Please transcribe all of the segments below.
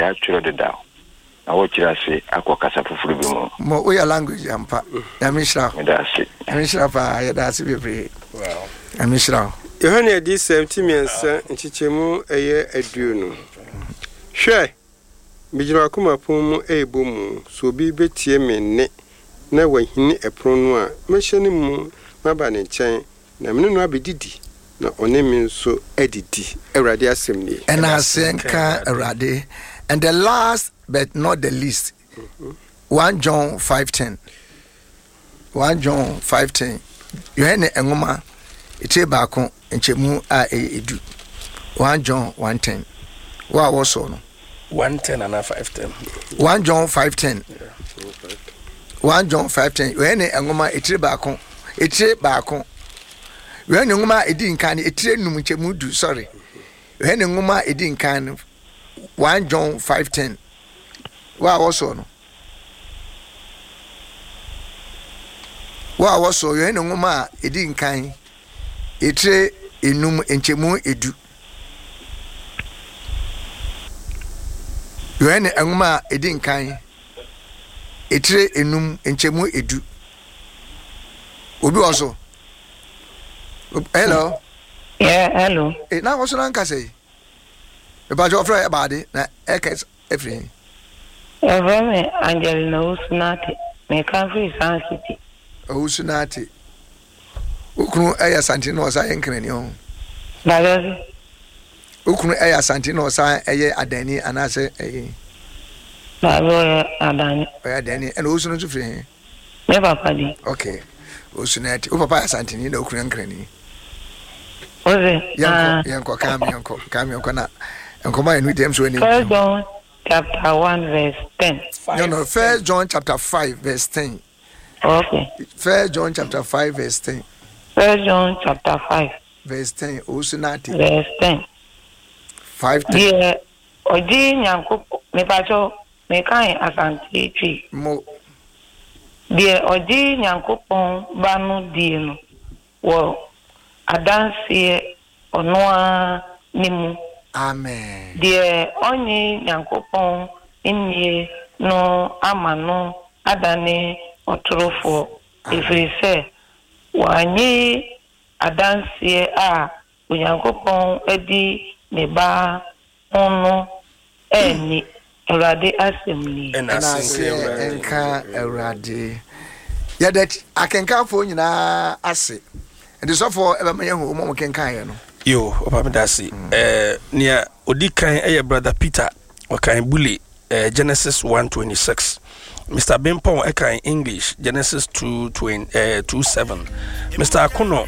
ya churo de da na wo chira se akokasa fufuru bi mo we language ampa ya mishra me da se mishra pa ya da se bebre wow ya mishra Yohane adi 70 miensa nchichemu eye aduonu hwe bijira kuma pom ebomu so bi betie me ne na wahini eprono a mehye ne mu maba ne nchen na mene no abedidi na one me nso adidi Awurade asem ni and asenka Awurade. And the last but not the least, 1 John 5:10. 1 John 5:10. You hear engoma ite baako enchemu a edu. 1 John 1:10. Wa also no 1:10 and 5:10. 1 John 5:10. 1 John 5:10. You hear engoma ite baako you hear engoma edi nkan ite num enchemu du, sorry. You hear engoma edi nkan 1 John 5:10. Wow, also no. Wow, also you know ngoma edi nkan etre enum enchemu edu. You know ngoma edi nkan etre enum enchemu edu. Obi also. Hello. Yeah, hello. Na also na nka say. About your friend about it, na ekes everything. Every Angelina Usunati, me country San City. Usunati. Ukunu aya santino sa yenkene ho. Bagazi. Ukunu aya santino sa eye adani anase eye. Bago adani. Aya adani and usunu to free. Me papa di. Okay. Usunati. U papa santini na ukunu yenkene. Oze. Yanko kami na. Enkoma enu dem so any. 1 John chapter 1 verse 10. No, 1 John chapter 5 verse 10. Okay. 1 John chapter 5 verse 10. 1 John chapter 5 verse 10. Usunati. Verse 10. 5:10. Yeah. Oji nyanko me pacho me kan asante twi. Mo. Die oji nyanko pon banu die no. Wo adanse onoa nimu. Amen. Die onye nyankopon inni no amano adane otorofo efrise wanye adanse a onyankopon edi ne ba ono eni Awurade asemni enka Awurade ya that akenka fo nyina ase and so for ebe me hu mo kenka ye no yo papa dasi nia odikan brother Peter okan bully Genesis 1:26. Mr. Bimpon ekan English Genesis 2:27. Mr. Akuno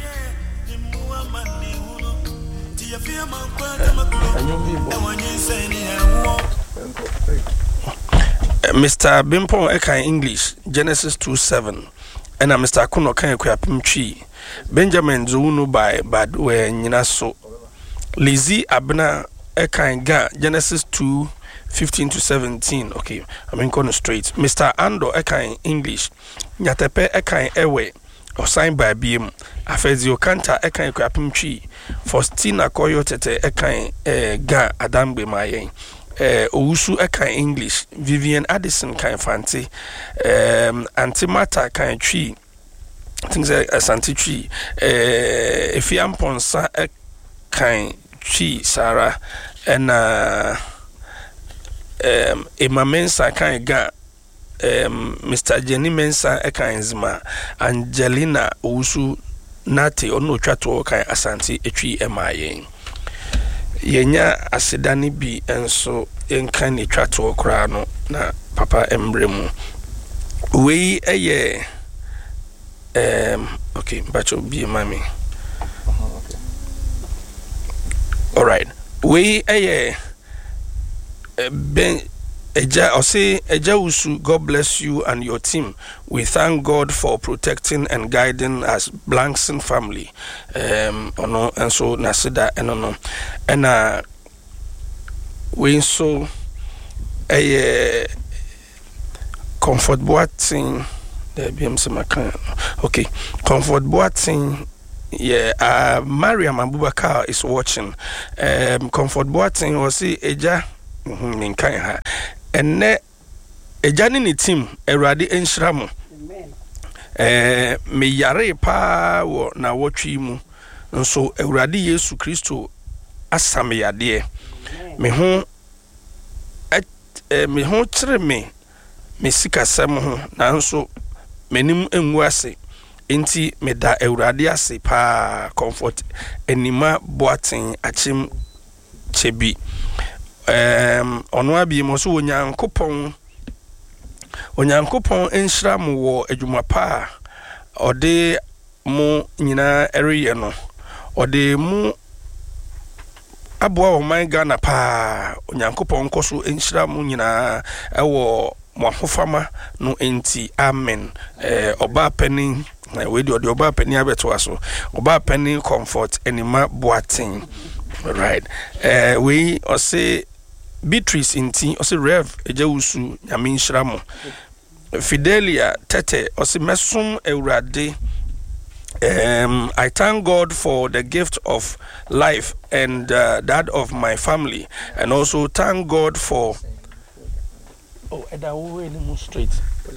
Mr. Bimpon ekan English Genesis 2:7. And Mr. Akuno kan ekwapimtwi Benjamin Zunu by bad we nyina so Lizzie Abna ekan ga Genesis 2:15-17. Okay, I mean going straight. Mr. Ando ekan English Nyatepe ekan ewe osign by BM Afezio Kanta ekan ekwapimtwi Faustina Koyo tete ekan ga Adambe mayen Owusu ekan English Vivian Addison kan Fanti Antimata kan twi things Asante tree Efiamponsa kan tree Sarah and Emma Mensa kan ga Mr. Jenny Mensa kan Zima Angelina Owusu Nate ono twato kan Asante etwi emayen yenya asedani bi enso enkan ne twato kra no na papa embremu we eye okay bacho bi mami all right we ben eja ose eja usu. God bless you and your team. We thank God for protecting and guiding us Blankson family ono and so nasida enono and we so Comfort Boating there be okay Comfort Boating yeah Mariam Abubakar is watching Comfort Boating was see eja menkan ha enne ejane ne team Awurade enhyira mo me yare pa wo na wotwe mu nso Awurade Yesu Kristo asame yade me ho kyere me sikasem ho nanso menim enwu ase enti me da Awurade ase pa comfort enima boaten achim chebi ono abi mo so onyankopɔn enhyira mo wo adwuma pa ode mo nyina ereyɛ no ode mu aboa wo man Ghana pa onyankopɔn nkoso enhyira mo nyina ɛwɔ mo ahofama no enti amen oba penin we di oba penin abeto aso oba penin comfort enima boaten right we ose Beatrice inti ose Rev Ejawusu nyame nhyira mo Fidelia Tete ose mesum Awurade I thank God for the gift of life and that of my family and also thank God for straight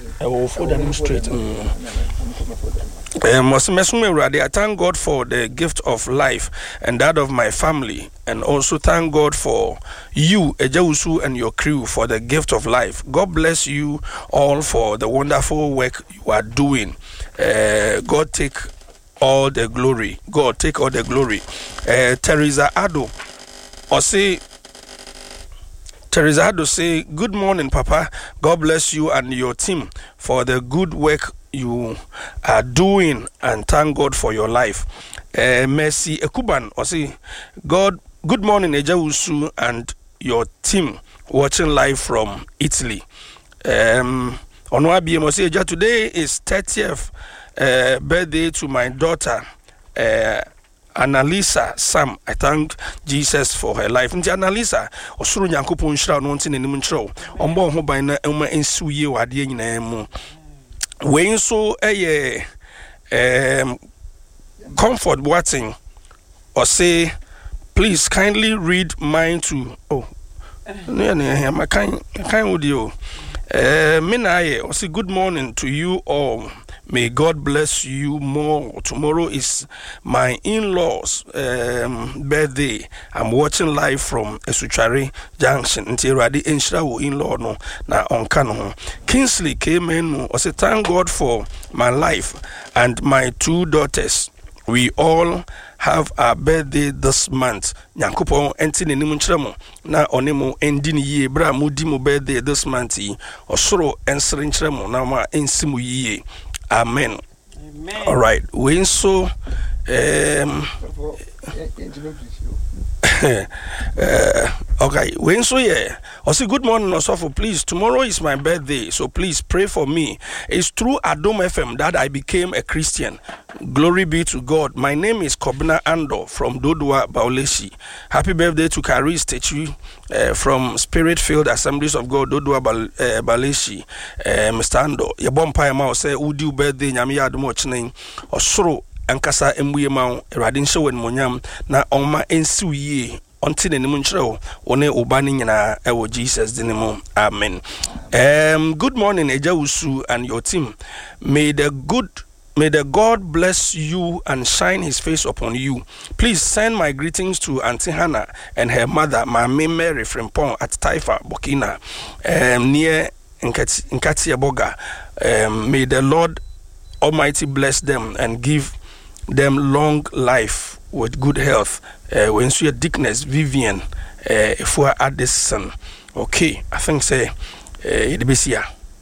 I thank God for the gift of life and that of my family and also thank God for you Ejawusu and your crew for the gift of life. God bless you all for the wonderful work you are doing. God take all the glory. God take all the glory. Teresa Ado say, good morning, Papa. God bless you and your team for the good work you are doing and thank God for your life. Mercy Ekuban say, good morning, Ejawusu and your team watching live from Italy. Onwa BMO today is 30th birthday to my daughter Annalisa Sam. I thank Jesus for her life. Nti Annalisa osuru nyankopon hira no nti nenim nkyerɛw ombo ho ban na ema ensuye wade nyina mu we nso comfort boating or say please kindly read mine to my kind audio Minaye or say good morning to you all. May God bless you more. Tomorrow is my in-laws' birthday. I'm watching live from Esuchari Junction. Until Radi Enshra wo in-law no na onkano. Kingsley came in or say thank God for my life and my 2 daughters. We all have our birthday this month. Nyankopon enti nenim nkyeremo na onemo endi ni yie bra mudi mo birthday this month yi osoro ensere nkyeremo na ma ensimu yie. Amen. Amen. All right. We so okay. We so yeah. I say good morning, Osofo. Please, tomorrow is my birthday, so please pray for me. It's through Adom FM that I became a Christian. Glory be to God. My name is Kobina Ando from Dodua Baoleshi. Happy birthday to Karis Techu from Spirit Field Assemblies of God Dodua Baoleshi. Mr. Ando. Yabon Payama say Udi birthday nyame yadomo chine osoro ankasa embuye ma Awurade nhyɛ wɔ monyam na ɔma ensiw yie until the Munchro, one Ubani nyina ewo Jesus dinimo. Amen. Good morning, Ejawusu and your team. May the God bless you and shine his face upon you. Please send my greetings to Auntie Hannah and her mother, Mame Mary Frimpong at Taifa, Burkina, near Nkatia Boga. May the Lord Almighty bless them and give them long life with good health. When you Dickness Vivian, if we are at this son, okay, I think say it be here.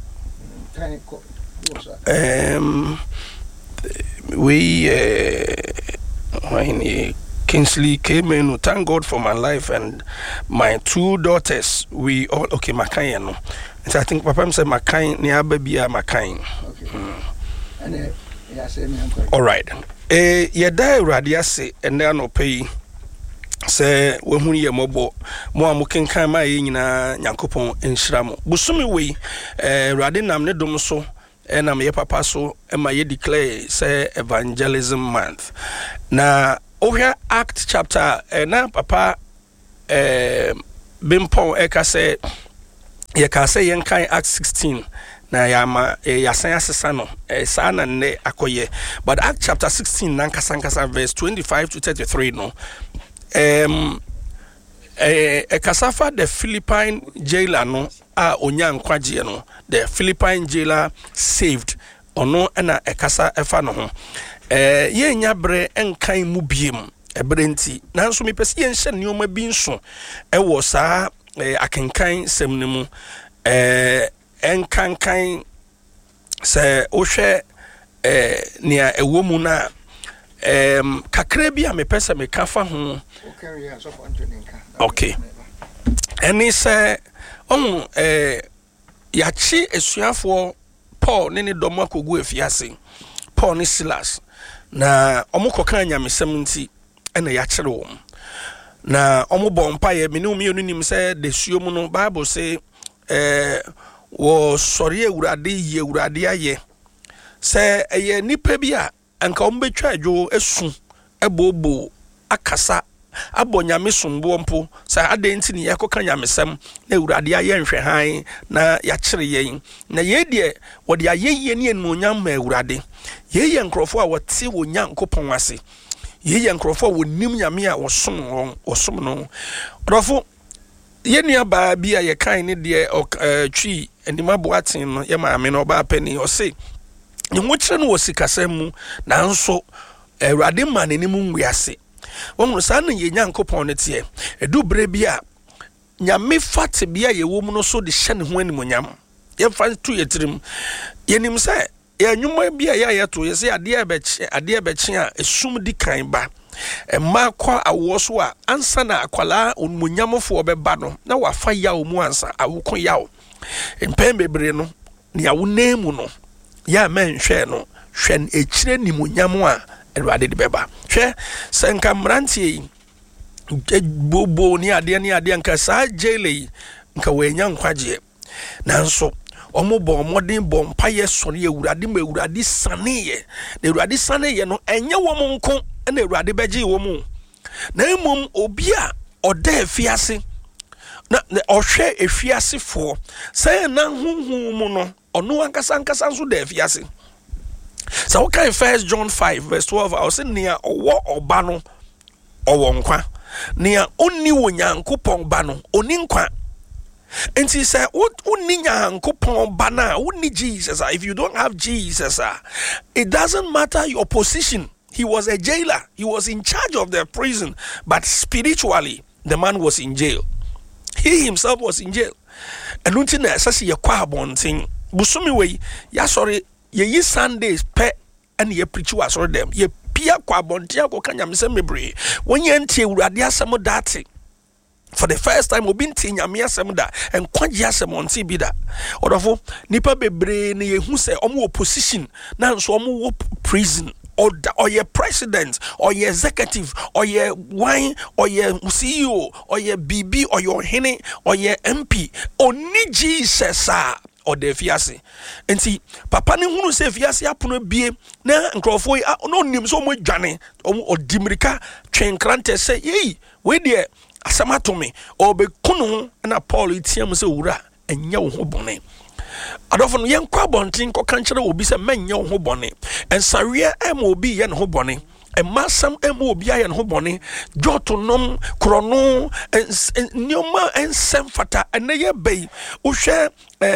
We Kingsley came in. Thank God for my life and my 2 daughters. We all okay, Makayano. I think Papa said Makain near baby Makain. All right. Yeda radiase and then no pay. Say when ye mobo mo amuken kan ma ye nyina Nyankopon enhyira mo busumi we rade nam ne dom so na me papa so e ma ye declare say evangelism month na ohia Act chapter na papa Bimpon eka say ye ka say yen kan Act 16 na yama yasan asesa no sa na ne akoye but Act chapter 16 nan kasankasa verse 25 to 33 no kasafa the Philippine jailer no a onya nkwaje no the Philippine jailer saved ono na ekasa efa no ho ye nya bre enkan mu biem ebrenti nanso me pese ye nhye neoma bi nso ewo saa akenkan sem ne mu enkankan se ohwe nia ewo mu na kakra bi a me pese me kafa ho okay eni se yachi esuafo Paul ne dom akogu afiase Paul ne Silas na omukoka nyamesem nti ena ya kire wo na omubɔ mpaye me ne omienu nim se de suomu no Bible say wo sori ewurade ye ewurade aye se eye nipa bi a anka ombetwa adwo esu ebobo akasa abɔ nyamesombo mpo sa adenti ne yakoka nyamesem na ewurade aye nhwe han na ya kire yen na ye de wo de ayeye ne enonyam ma ewurade ye ye nkrofo a wote wo nyankopon ase ye ye nkrofo wo nim nyame a wosom no rofo ye nua ba bi a ye kan ne de twi enima boaten no ye maame no ba pani o se ye ho kire no wo sikasem mu nanso ewurade ma ne nim nwiase wonu sa na ye nyankopon ne tie edu bre bi a nyame fate bia ye wo mu no so de hye ne ho animonyam ye fa tu ye tirim ye nim se ye nwuma bia ye to ye se ade e beche a esum di kan ba ma kwa awo so a ansa na akwala onmunyamfo obeba no na wafa yawo mu ansa awoko yawo empem bebre no ne awo nemu no ya men hwe no hwen ekire nimunyam a Edward de beba hwe senka mrantie bobo ni ade nka sa jele nka wenya nkwaje nanso omobo modern bompa ye sori ewurade ma ewurade saneye na ewurade saneye no enye wo nko na ewurade beje wo mu na emom obi a oda afiase na ohwe afiase fo say na hunhun mu no ono ankasa nso da afiase. So okay, 1 John 5 verse 12 I was saying near owo oba no owo nkwa near oni wo nyankopon ba no oni nkwa enti say oni nyankopon ba na oni Jesus if you don't have Jesus it doesn't matter your position. He was a jailer, he was in charge of the prison, but spiritually the man was in jail. He himself was in jail. And until na sasi ye kwa bonting busumi we ya sorry ye Sundays pe and ye preach was or them ye pia kwa bontia ko kanya mebre when ye ntie urade asem date for the first time obi ntie nyame asem da en kwaje asem onti bi da odofo nipa bebre ne ye hu se omo opposition na nso omo wo prison or your president or your executive or your wine or your CEO or your BB or your hene or your MP oni Jesus or the fiase enti papa ne hunu se fiase apono bie na nkrofo no nim so mo dwane o dimirika twenkrante se yi we de asamatomi o be kunu na Paul itiam se wura enya wo ho bone adofo no yen kwa bontin ko kankere obi se menya wo ho bone ensawe em obi ye ne ho bone emasam em obi aye ne ho bone jotonom krono nioma ensem fata enye bei wo hwe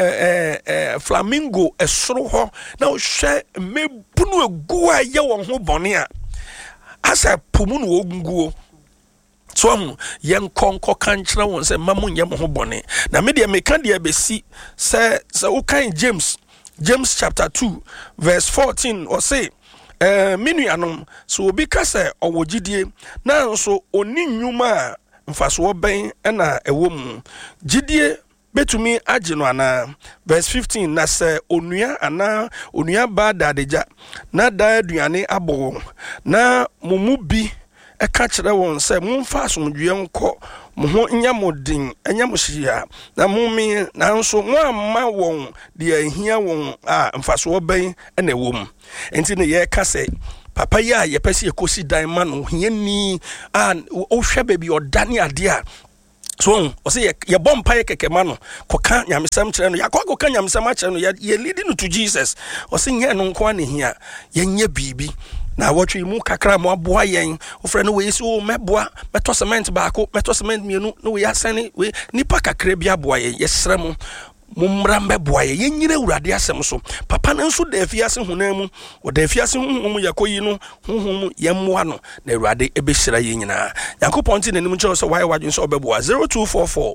flamingo esoro ho na wo hwe mebunu egu aye wo ho bone a asa pumu no ogunguo so yen konko kanchira won se mamu nyem ho bone na me de me kan de besi se wo kan James chapter 2 verse 14 or say minu anom so obi ka se owogidie na nso oni nnwuma mfaso ben na ewo mu gidie betumi agino ana verse 15 na se onua ba dadeja na da aduane abo na mumu bi eka kire won se mumfa asomdwe nko mo ho nyamodin enyamohia na mummi na nso mo amma won de ahia won mfaso ben na ewom enti ne ye ka se papa ya ye pese ekosi dan ma no hiani o hwe ba bi odane ade a so o say ye bompa ye kekema no koka nyamesam kire no yakwa koka nyamesam akire no ye leading no to Jesus o say nye no nko na hia ye nye bibi na watwe mu kakra mo aboa yen ofre no we so meboa meto cement baako meto cement mienu no we asane we nipa kakra bi aboa yen ye sra mu mumra mbeboa ye nyire urade asem so papa na nso da afiase hunamu o da afiase huhum yakoyi no huhum yemmoa no na urade ebehira ye nyina yakopon ti nanim nche so why wadwen so obeboa 0244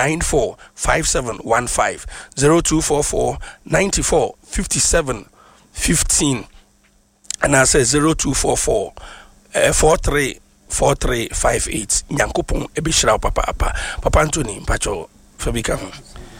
945715 0244 9457 15 and I say 0244 434358 nyankopon ebehira papa Anthony mpacho fabika ho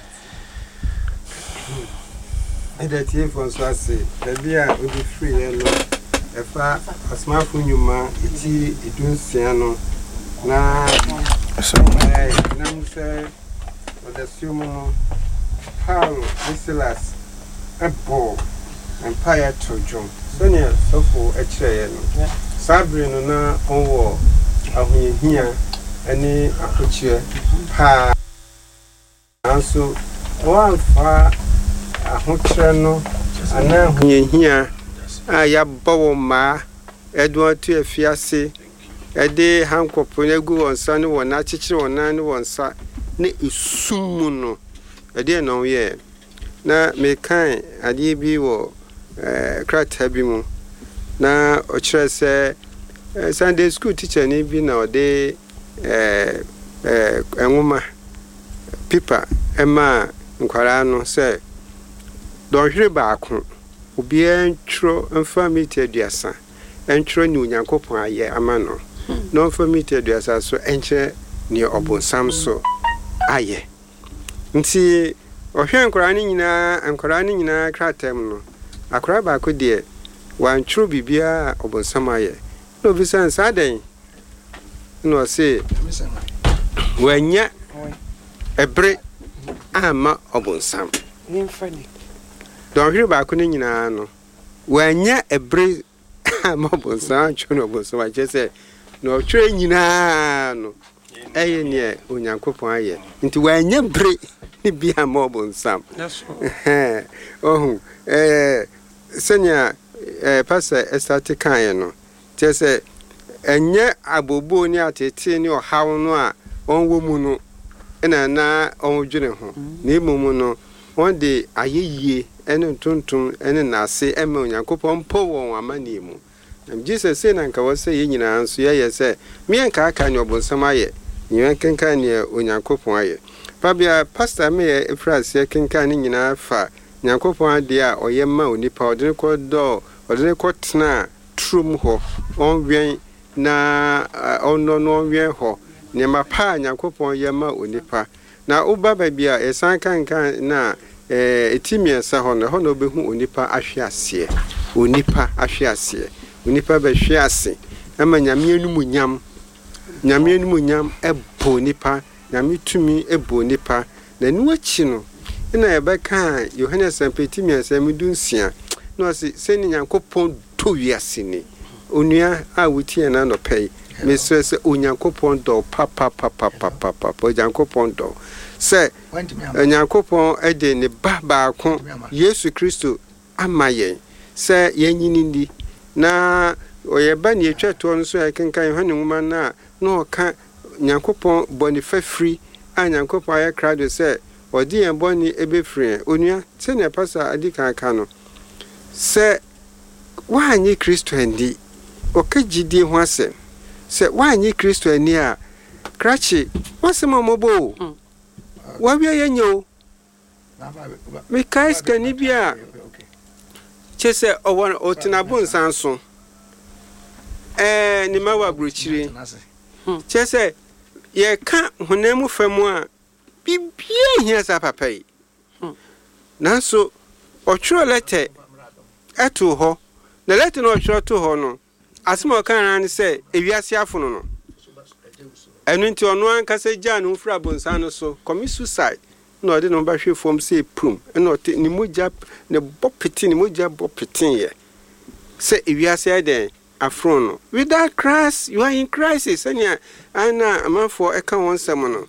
that here for so say be a be free no efa asmafo nyuma iti idunsia no na so na mse odasumo no Paul Silas ebo empire to John sonia so for a chair no Sabrina na onwo ahoyehia ani akochie pa anso one fa ahokyere no ana ahoyehia ya bawo ma edwo to afiase ede hankopo negu wonsa ne wona chichire wona ne wonsa ne isumu no ede no ye na me kan ade bi wo krata bi mu na o kire se Sunday school teacher ni bi na ode enwoma pipa ema nkwara no se dohwere baako obi entro infamity aduasa entro ni onyankopon aye amano no infamity aduasa so enche ni obonsam so aye nti ohwe nkwara ni nyina kratam no akwara baako de wantro bibia obonsam aye no bisan saden no se wanya ebre ama obonsam nimfani don hiri baako ni nyina no wanya ebre ama obonsam chono obonsam aje se no twe nyina no eye ne onyankopon aye nti wanya bre ni bia ama obonsam senya pastor estati kan no tese enye abobo ni atete ni ohaw no a onwo mu no na onwudwene ho na imomu no on de ayeyie ene tonton ene nase ema onyankopon po won amani mu Jesus say na nka wose ye nyina anso ye se mienka aka ni obonsam aye nyenkenka ni onyankopon aye babia pastor me e frase kenka ni nyina fa nyankopon ade a oyema onipa odene ko do odene ko tena trum ho onwen na ono wen ho ne mapa nyankopon yema onipa na uba babia esan kanka na etimiensa ho na obehu onipa ahwease onipa ahwease onipa be hwease ama nyame enum nyam ebo onipa nyame tumi ebo onipa na nuachi no na ebeka Yohanes ampetimiensa medunsia no se ni nyankopon to wiase ni onua a wutie na no pei mesese onyankopon do papa onyankopon do se onyankopon ede ne baba ko Yesu Kristo amaye se yenyini ndi na oyeba ne etwato no so ekenkan Yohane nwoma na no ka nyankopon boni fafri a nyankopon aye krado se odi en boni ebefri onua se ne pasa adika aka no se wanyi Kristo ndi okagidi ho ase se wanyi Kristo ani a krachi wasema mobo wabia yenyo mikais kanibia chese owon otinabun sanso ni mawa bruchiri chese ye ka honemu famu a bibia hia sa papai nanso otwro lete eto ho na lete no otwro to ho no asimo kan ran se ewiase afono no enu nti ono an kase gya no mfra bonsan so commit suicide no ode no ba hwe fom se pum eno te ni moja ne bopeti ni moja bopetin ye se ewiase ade afrono without Christ you are in crisis anya ana amanfo eka won sem no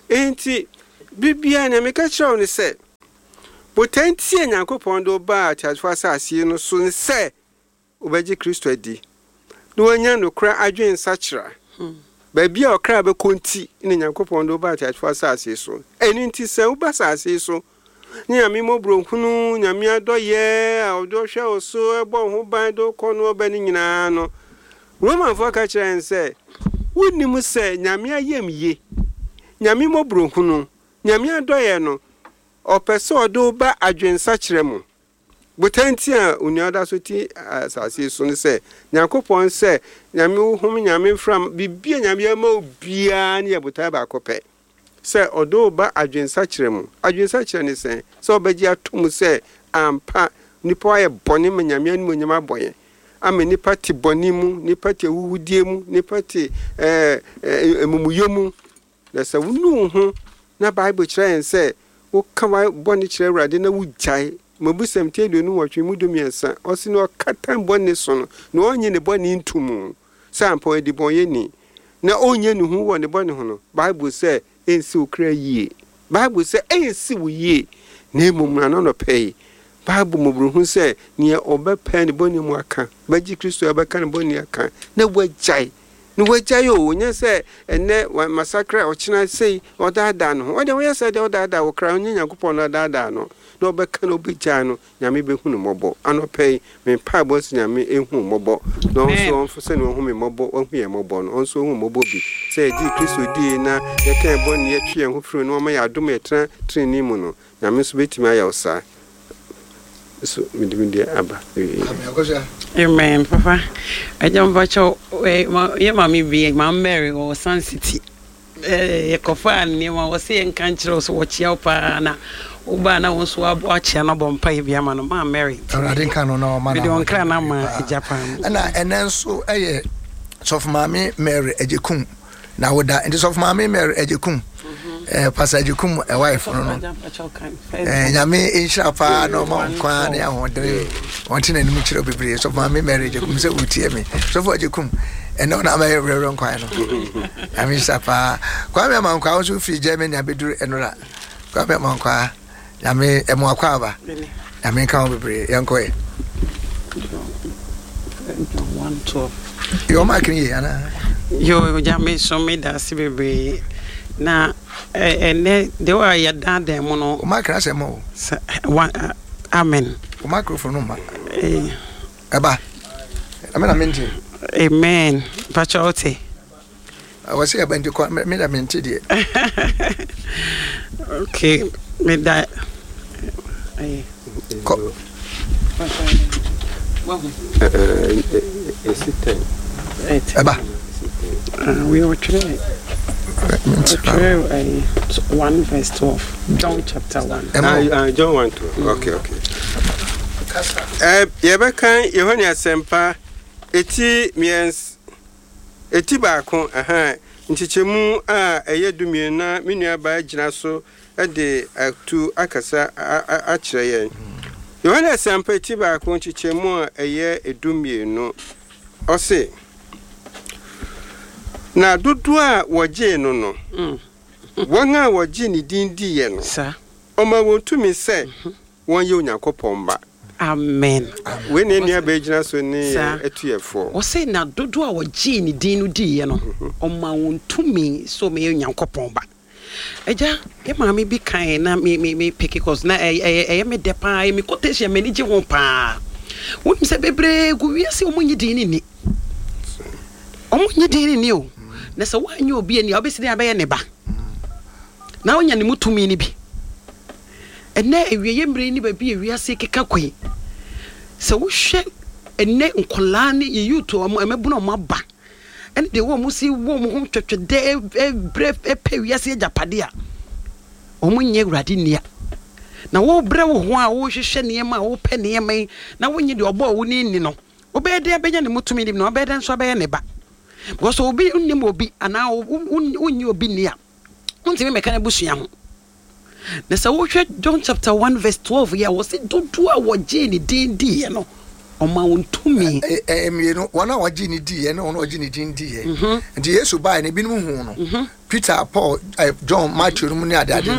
enti bibia na meka kyerɛw ne sɛ botantie Nyankopɔn do ba tiasfa asase no so ne sɛ obɛgye Kristo adi no wanya no kra adwen sakyera baabi a okra be konti ne Nyankopɔn do ba tiasfa asase so eni nti sɛ uba asase so nyame mobronkunu nyame adɔyɛ a odo hwɛ oso ɛbɔ ho ban do kɔno obani nyinaa no Roman for ka kyerɛ sɛ wonnim sɛ nyame ayem ye nyame mobronkunu nyame adɔyɛ no opese odo ba adwensa kyerɛ mu botanti a uniada so ti asase so ne sɛ Nyankopɔn sɛ nyame hom nyame fram bibia nyame ma obia ne yɛbota ba akɔpɛ sɛ odo ba adwensa kyerɛ mu adwensa kyerɛ ne sɛ obɛgye atom sɛ ampa nipa ayɛ bɔne ma nyame anim nyama bɔyɛ ama nipa ti bɔne mu nipa ti wuwudie mu nipa ti emumuyɛ mu na sɛ wonu ho na Bible kyerɛ sɛ wo kawa bɔne kyerɛ Awurade na wugyae mabusam tie do no wɔtwe mu dumiɛnsa ɔsi no katan bɔne so no na ɔnye ne bɔne ntumu sɛ ampa edi bɔnyɛ ni na ɔnye ne hu wɔ ne bɔne ho no Bible sɛ ensi okra yie Bible sɛ ensi wo yie na emum na no pɛi Bible mobruhu sɛ ne ɔbɛpɛ ne bɔne mu aka bagye Kristo abɛka ne bɔne aka na wagyae no wagyae o nya sɛ ene masakra ɔkyena sei ɔdaada no ɔde wɔyɛ sɛ de ɔdaada wo kra onye Nyankopɔn no ɔdaada no na ɔbɛka no obegyae no nyame behu no mɔbɔ anɔpɛi me pa bɔs nyame ehu mɔbɔ na ɔnso ɔmfo sɛ ne ɔhu me mɔbɔ ɔhu yɛ mɔbɔ no ɔnso ɔhu mɔbɔ bi sɛ di Kristo di na yɛka bɔne yɛtwe yɛn ho firi no ɔma yɛ adom yɛtena trini mu no nyame so betimi ayɛ wo saa so midimidi aba amen papa ajam bacho ye mami bi ma Mary o Sun City ye kofa ni ma wo se nkan kire so wo chia pa na uba na wonso abo achia na bompa ye bia ma no ma Mary already kan no ma na bi don kra na ma Japan na enenso eye sof mami Mary ejekum na woda ndi sof mami Mary ejekum passage kum wife no nyame insha pa no ma kwa na hodre wonte na nim kire bebre so mami Mary ejekum se utie me so for ejekum eno na ma rero nkwan no nyame insha pa kwa me man kwa so fi Germany abeduru enora kwa me man kwa nyame emo akwa aba nyame kan bebre yankoe 112 yo makini ana yo nyame so me da se bebre na ene de wa ya dada mo no o makra se mo amen o microphone no ma aba amen minti amen pachote I was here when you call me da minti die okay me da aba we were trying 1 verse 12 John chapter 1 John 1 okay yebeka Yohane asempa eti baako nchichemu a eyedumie na menua ba gina so de atu akasa akire yen Yohane asempa eti baako nchichemu a eye edumie no ose na dodo a woje no no won a woje ni dindi ye no sa oma wontumi se won ye Onyankopɔn ba amen we ne nua ba gina so ni etuyefo o say na dodo a woje ni din no di ye no oma wontumi so me Onyankopɔn ba eja e maami bi kan na me pick cause na me depa me quotation me ni je won pa won se bebre gu wiase o munyi din ni o munyi din ni o na se wanyi obi ani obesi na abaye ne ba na onya ne mutumi ni bi ene ewiye mbre ni ba bi ewiase keka koi se wo hwe ene nkola ni yuto amebuna o maba ene de wo musi wo mu ho twetwede ebre epe wiase japade a o munye urade nia na wo bre wo ho a wo hwehwe ne ma wo pe ne ma na wonye de obo wo ni no obede abenya ne mutumi ni no obede nso abaye ne ba because obi unnim obi ana unyi obi nia untimi meka na busua ho na sa wo hwe John chapter 1 verse 12 ya wo se dodo a wo je ni din di ye no oma wontumi emienu wana waji ni di ye no ono waji ni din di ye nti Yesu ba ne binum hu no Peter, Paul, John, Matthew, no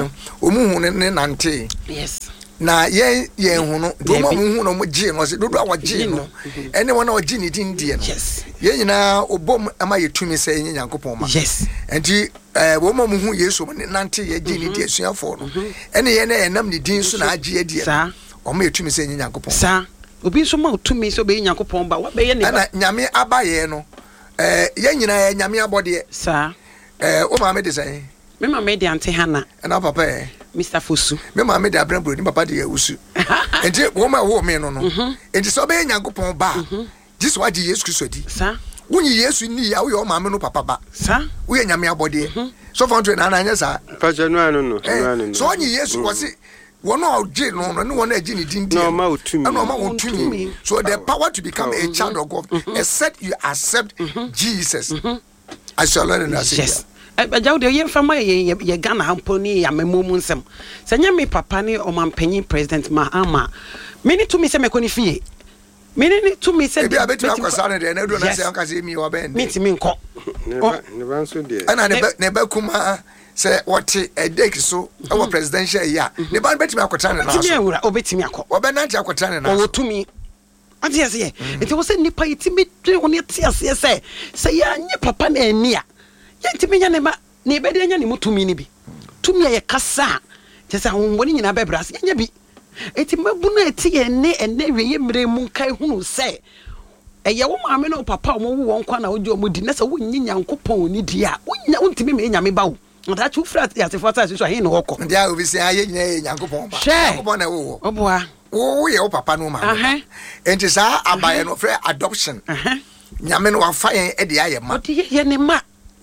omu ne nante. Yes. Na ye hunu do mo hu no mo gye no se do a wagye no ene wona wagye ni din die no yes ye nyina obom ama yetumi se ye nyankopon ma yes enti wo mo hu Yesu ne nante ye gye ni die suafo no ene ye na enam ni din so na agye die sa o ma yetumi se ye nyankopon sa obi so ma otumi so be ye nyankopon ba wa be ye ne na nyame abaye no ye nyina ye nyame abode sa o ma me de say me ma me de ante hana na papa Mr. Fosu. Me ma me da brambro ni papa de usu. Enti wo ma wo me no no. Enti so be nyankopon ba. This what Jesus Christ di. Sa. Wunyi Yesu ni ya wo yo ma me no papa ba. Sa. Wo ye nyame abode. So for to na anya sa. Pa janu anu no. So onyi Yesu wo se wono oje no no wono agi ni din no ma otumi. No ma otumi. So the power to become a child of God except you accept Jesus as your Lord and Savior. Yes. Ajaw de ye fama ye Ghana hamponi ya memomu nsem senya me papa ni omampanyin president Mahama meni to me se me koni fie meni to me se be abeti akwasa ne de na do na se anka se mi wa ben menti mi nko ne ban so de ana ne ba kuma se wote edek so e wo presidential ya ne ban betimi akwata ne na so ti ewura obetimi akọ obenanti akwata ne na so otumi ati ase enti wo se nipa yitimi dwe woni ati ase se ya nye papa na ania yentimi nya ne ma ne be de nya ne mutumi ni bi tumi ye kasa tesa woni nyina bebras nya bi eti mabu na eti ye ne we ye mre mu kai hunu se eye wo ma me no papa mo wo nkwa na ojo mo di na se wo nyi nyankopon ni di a wonya wontimi me nya me ba wo nda chu frat ya se fata so he no hoko ndia obi se aye nyina nyankopon ba nyankopon na wo oboa wo ye wo papa no ma enti sa abaye no frɛ adoption nyame no wa fa yen e de aye ma odi ye ne ma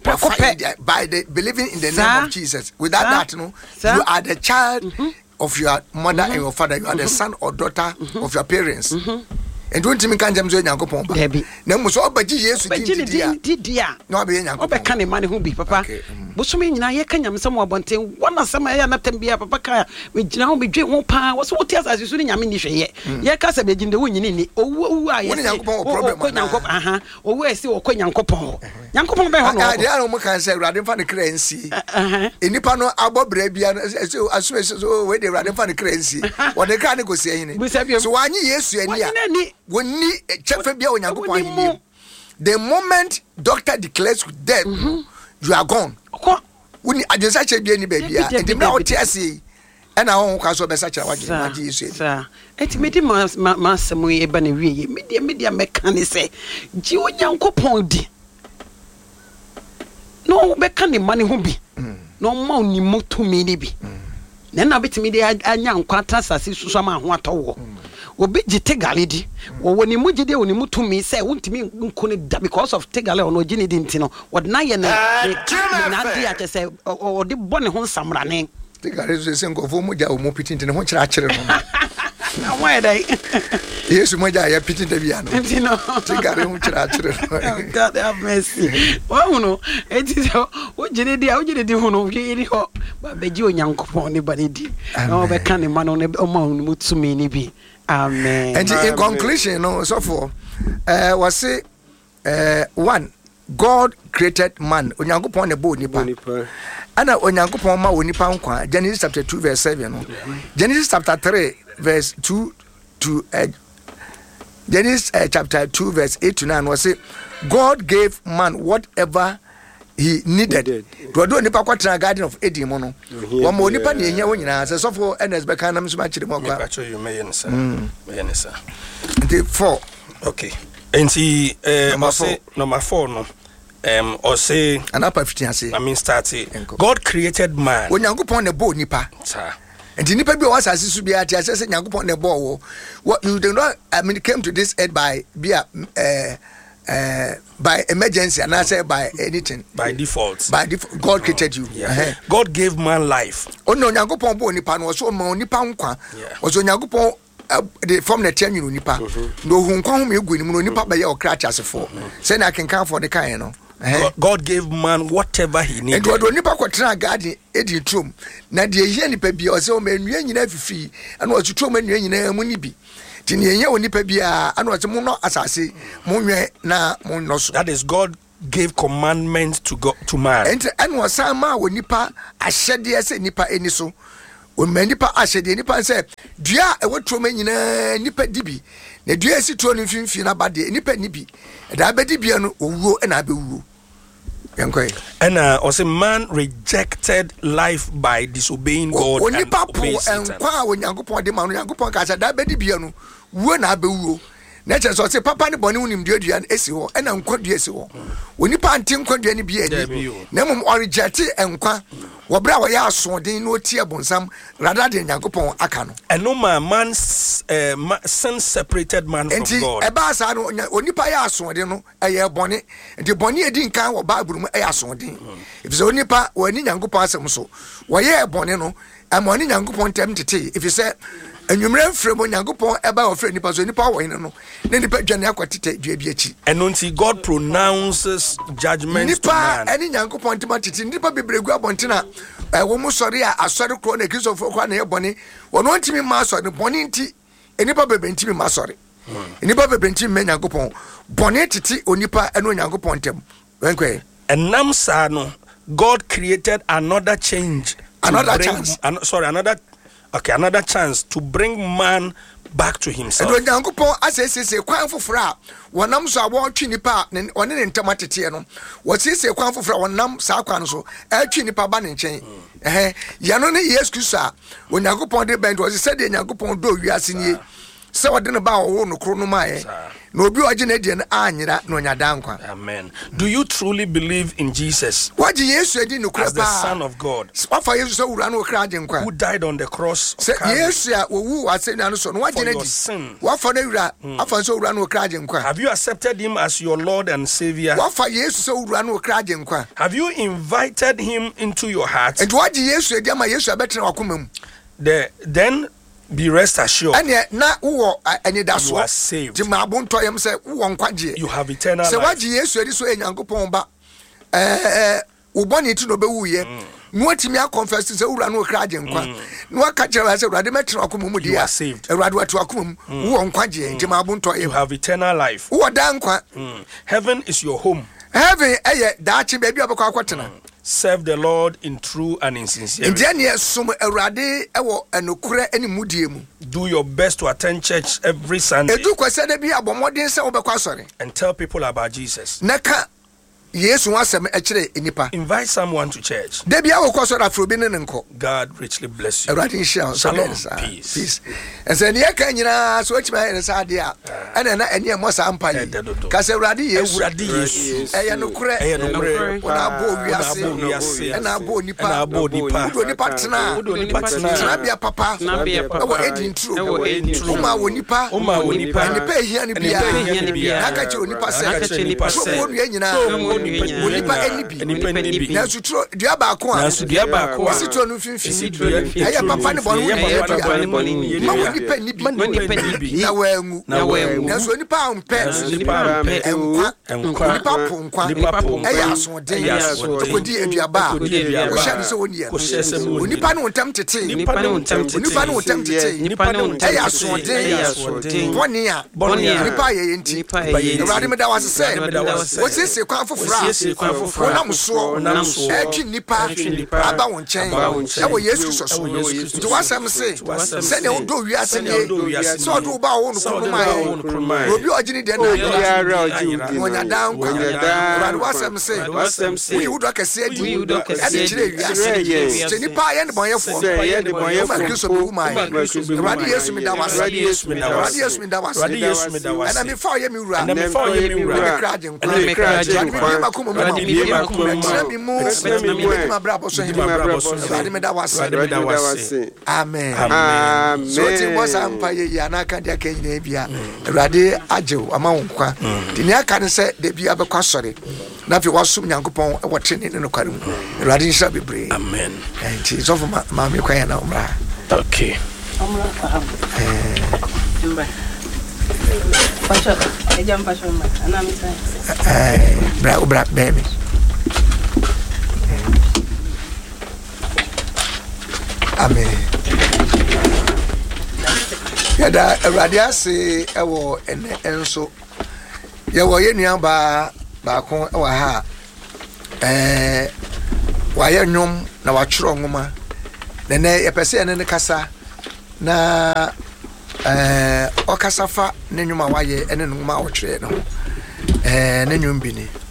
by the believing in the name of Jesus. Without that, you are the child of your mother and your father. You are the son or daughter of your parents. And don't you can jam so nyankopon ba. Na mo so obaji Yesu di dia. No be nyankopon. Obeka ne mane ho bi papa. Bosome nyina ye ka nyam sam abonten. Wana sam ya na tambia papa ka me gina ho be dwe ho pa. Wo so wote asase su ni nyame ni hweye. Ye ka sa be ginde wo nyini ni. Owu a ye. Woni nyankopon problem. Ko nyankopon aha. Owu esi wo ko nyankopon. Nyankopon be ho no. Ah, dia no mo kan say Urade fa ne kransi. Enipa no abobra bia aso so we de Urade fa ne kransi. Wo de ka ne go se hini. So wanyi Yesu ani a. Woni chefe bia onyankopon hini. The moment doctor declares them, you are gone. Woni ajensa che bia ni bia. Enti na o tie ase. And I won't cast over such a way. Sir, it's made my some way, Ebony, media mechanic, Geo Yanko Pondi. No, becani money who be no more ni mo to me be. Then I bet me the young quarters as if some what all. Obi Tegalidi, or when you mujide when you move to me, say, won't me because of Tegale or no Ginny Dintino, what Nayan Nadia say, or the bonnet home some running. Tegale is a single for Muja or Mopitin and watch our children. Why they? Yes, Muja, I pity the piano. Tegale, God have mercy. Oh, no, it is what Jenny did, who know, but the Jew young company, but it did. Oh, the canny man on the Omon Mutsumi be. Amen. And in conclusion, no, so for was say one, God created man. Onyankopon the bo nipa. Ana onyankopon ma onipa nkwa. Genesis chapter 2 verse 7. No. Genesis chapter 3 verse 2 to Genesis chapter 2 verse 8 to 9 was say God gave man whatever he needed. To do nipa kwatra garden of Eden no. Wa mo nipa ne nya wonyina se so for NS be kan nam so ma chire mo kwa. Ba cho you me yen sir. The 4. Okay. Enti number 4 no. Or say anapa 15 say. I mean start God created man. Onyankopon ne bo nipa. Sir. And nipa bi o asase su bia tia say Nyankopon ne bo wo. What you do not came to this earth by by emergency and I say by anything. By default. God created you. Yeah. God gave man life. Oh no, Nyankopon bo nipa no so ma nipa nkwa. O so Nyankopon the form the ten you nipa. No hu nkwa hu me gu ni mu no nipa ba ye o crash asefo. Say na kenkan for the kind no. God gave man whatever he needed. And what nipa kwatra garden edi trom. Na de ye nipa bi o say o ma nua nyina fifi. Ana o tutro ma nua nyina mu ni bi. Tini ye nipa bia ana o se mu no asase mu nwe na mu no so. That is God gave commandments to God, to man. And was some ma when nipa a shed yes nipa any so. When many nipa a shed nipa say, Dia a what to men nipa dibi. The dear sit to an fin about the nipa nibi. And I bet dibiano or and I be woo. And also man rejected life by disobeying God. When you papa and qua when young upon the man, young upon Casa, that bet dibiano, when I be woo. Nature so say papa ne boni unim de aduan esiwo ena nkwa de esiwo oni pa ante nkwa de ne bi edi na mum oreject enkwa wo bra wo ya asodin no tie bonsam rather than Nyankopon aka no no man sin separated man from God e ba sa no oni pa ya asodin no eye boni enti boni edi nkan wo Bible mu eye asodin if so oni pa wo ni Nyankopon asem so wo ye boni no amoni Nyankopon tem tete if you say enwumre mfremo Nyankopon eba ofre nipa so nipa wo yin no ne nipa dwane akwatete dua bi achi and until God pronounces judgment to man nipa eni Nyankopon tema tete nipa bebregu abontina wo mu sori a asori kro na Christopher kwa na ye bone wono ntimi ma sori bone nti enipa bebe ntimi ma sori enipa bebe ntimi me Nyankopon bone tete onipa eno Nyankopon tem wenkwe enam sa no God created another chance another chance to bring man back to himself. And when Yankopon asese kwan fofora wonam so abo twi nipa one ne ntamatete no wosese kwan fofora wonam sa kwan so atwi nipa ba ne nchen ya no ne Yesu Kristo a Onyankopon de bend was said Yankopon do wiase nie se wode ne ba wo no kro no mae na obi oje na die na anyira na onyada nkwa. Amen. Do you truly believe in Jesus as the Son of God who died on the cross of Calvary for your sin? Have you accepted him as your Lord and Savior? Have you invited him into your heart? Then be rest assured you are saved. You have eternal life. No timi confess say ura no kraje nkwa no aka kire say ura de metro akomo mu dia ura de watu akomo mu wo nkwaje ntima abunto you have eternal life. Wo dan nkwa Heaven is your home. Heaven daachi baby abekọ akwotena. Serve the Lord in true and in sincerity. Do your best to attend church every Sunday and tell people about Jesus. Invite someone to church. God richly bless you. Shalom. Peace. And then you can so much my idea. And then any more sampling. Caseradi, and our body papa, Edin true, Uma Wonipa, and the pay here and the Nipa enibi na sutro diaba ko a sitro no finfi aya papa ne bonu ma woni pa nibi na wangu na so nipa ampe nipa ponkwa aya asode kodi aduaba wo sha so woni ya nipa no ntam tete aya asode boni a nipa ye enti awade me da wase se wo sese kwa fofora onam so etwi nipa aba won chen e wo Yesu so to wasam se ne o do wiase ne so do ba wo no kroma obi ogini de na onya dan kwa wasam se we would like say di e de kire wiase se nipa ye ne bonyefo ma Kristo bi umai radi Yesu mi da wase and me for ye mi wura kraje nkwa Amen. So it was Empire Yanaka de Kenya. Rade Ajo among Qua. The Yakan said they be a sorry. Now if you was soon Yankupon, watching in the Karum, Radin shall be brave. Amen. And she's over Mammy Quayana. Okay. Black baby. Amen. Yada Radia say ewo enso. Ye wo ye nuaba baako wa ha wayɛ nnwom na watwerɛ nwoma nene yɛpɛsɛ ene ne kasa na ɔkasa fa ne nnwom a wayɛ ene nwoma a wɔtwerɛ no ne nnwom bi ni